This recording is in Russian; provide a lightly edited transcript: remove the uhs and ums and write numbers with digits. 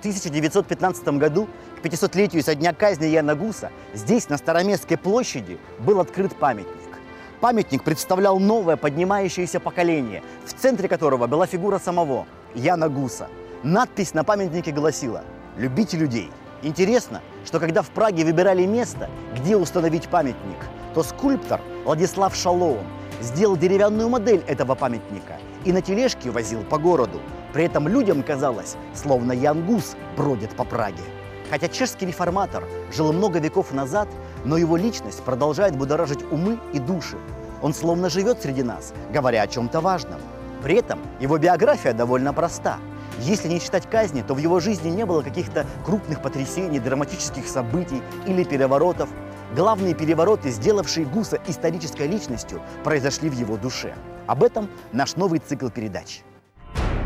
1915 году, к 500-летию со дня казни Яна Гуса, здесь, на Староместской площади, был открыт памятник. Памятник представлял новое поднимающееся поколение, в центре которого была фигура самого Яна Гуса. Надпись на памятнике гласила «Любите людей». Интересно, что когда в Праге выбирали место, где установить памятник, то скульптор Владислав Шалоун сделал деревянную модель этого памятника и на тележке возил по городу. При этом людям казалось, словно Ян Гус бродит по Праге. Хотя чешский реформатор жил много веков назад, но его личность продолжает будоражить умы и души. Он словно живет среди нас, говоря о чем-то важном. При этом его биография довольно проста. Если не считать казни, то в его жизни не было каких-то крупных потрясений, драматических событий или переворотов. Главные перевороты, сделавшие Гуса исторической личностью, произошли в его душе. Об этом наш новый цикл передач.